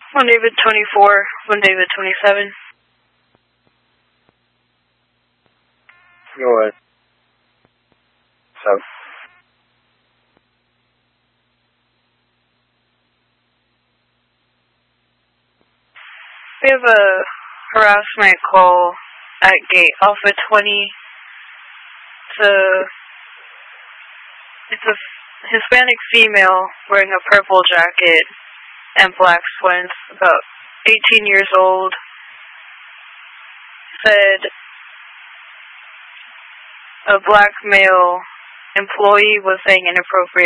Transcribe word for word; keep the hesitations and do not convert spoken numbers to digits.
One David twenty-four, one David twenty-seven. Go ahead. So. We have a harassment call at gate Alpha twenty. It's a, it's a Hispanic female wearing a purple jacket and black sweats, about eighteen years old. Said a black male employee was saying inappropriate